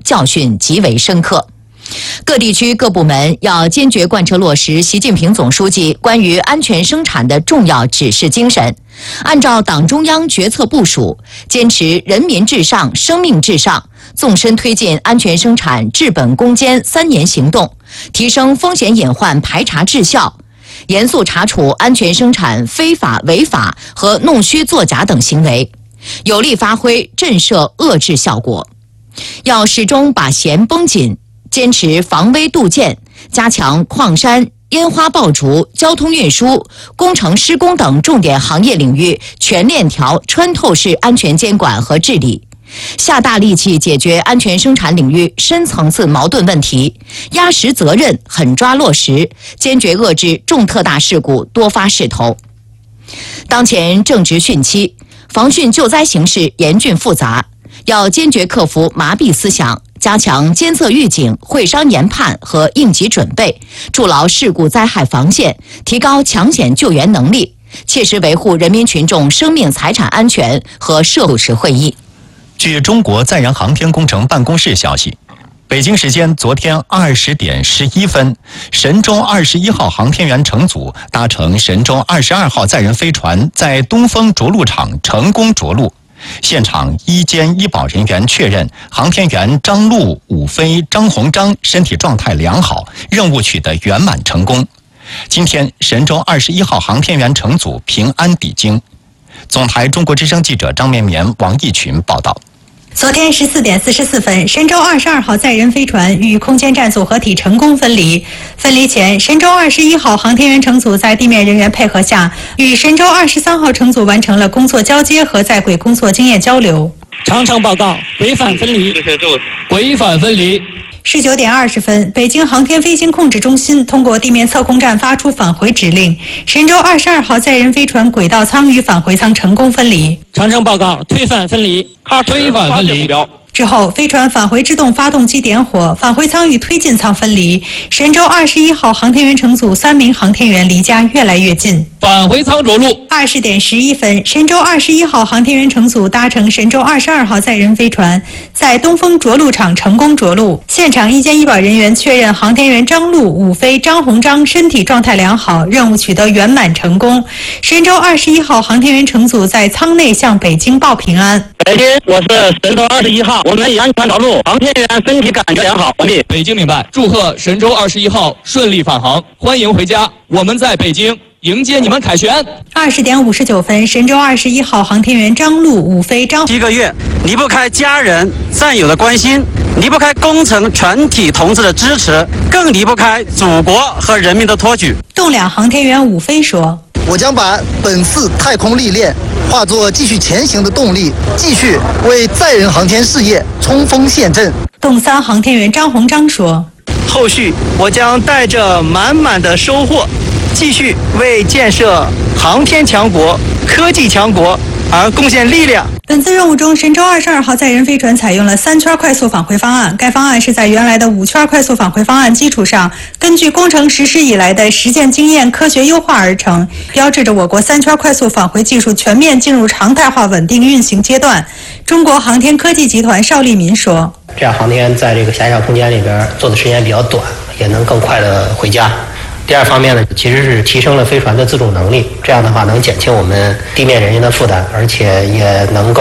教训极为深刻。各地区各部门要坚决贯彻落实习近平总书记关于安全生产的重要指示精神，按照党中央决策部署，坚持人民至上、生命至上，纵深推进安全生产治本攻坚3年行动，提升风险隐患排查治效，严肃查处安全生产非法违法和弄虚作假等行为，有力发挥震慑遏制效果。要始终把弦绷紧，坚持防微杜渐，加强矿山、烟花爆竹、交通运输、工程施工等重点行业领域全链条穿透式安全监管和治理，下大力气解决安全生产领域深层次矛盾问题，压实责任，狠抓落实，坚决遏制重特大事故多发势头。当前正值汛期，防汛救灾形势严峻复杂，要坚决克服麻痹思想，加强监测预警、会商研判和应急准备，筑牢事故灾害防线，提高抢险救援能力，切实维护人民群众生命财产安全和社会时会议。 据中国载人航天工程办公室消息，北京时间昨天20点11分，神舟21号航天员乘组搭乘神舟22号载人飞船在东风着陆场成功着陆。现场医监医保人员确认，航天员张陆、武飞、张鸿章身体状态良好，任务取得圆满成功。今天，神舟21号航天员乘组平安抵京。总台中国之声记者张绵绵、王毅群报道。 昨天14点44分，神舟22号载人飞船与空间站组合体成功分离。分离前，神舟21号航天员乘组在地面人员配合下，与神舟23号乘组完成了工作交接和在轨工作经验交流。 长城报告，轨返分离。轨返分离。 19点20分，北京航天飞行控制中心通过地面测控站发出返回指令，神舟22号载人飞船轨道舱与返回舱成功分离。 长城报告，推返分离。推返分离。 之后，飞船返回制动发动机点火，返回舱与推进舱分离。神舟21号航天员乘组3名航天员离家越来越近。 返回舱着陆。 20点11分，神舟21号航天员乘组搭乘神舟22号载人飞船，在东风着陆场成功着陆。现场医监医保人员确认，航天员张陆、武飞、张鸿章身体状态良好，任务取得圆满成功。神舟21号航天员乘组在舱内向北京报平安。 北京，我是神舟21号，我们已安全着陆，航天员身体感觉良好，完毕。 北京明白，祝贺神舟21号顺利返航，欢迎回家，我们在北京迎接你们凯旋。 20点59分，神舟21号航天员张陆、武飞、 7个月离不开家人战友的关心，离不开工程全体同志的支持，更离不开祖国和人民的托举。 动两航天员武飞说：“ 我将把本次太空历练化作继续前行的动力，继续为载人航天事业冲锋陷阵。” 动3航天员张鸿章说：“ 后续我将带着满满的收获，继续为建设航天强国、科技强国而贡献力量。” 本次任务中，神舟22号载人飞船采用了3圈快速返回方案。该方案是在原来的5圈快速返回方案基础上，根据工程实施以来的实践经验科学优化而成，标志着我国3圈快速返回技术全面进入常态化稳定运行阶段。中国航天科技集团邵立民说：“ 这样航天在这个狭小空间里边做的时间比较短，也能更快的回家。第二方面呢，其实是提升了飞船的自主能力，这样的话能减轻我们地面人员的负担，而且也能够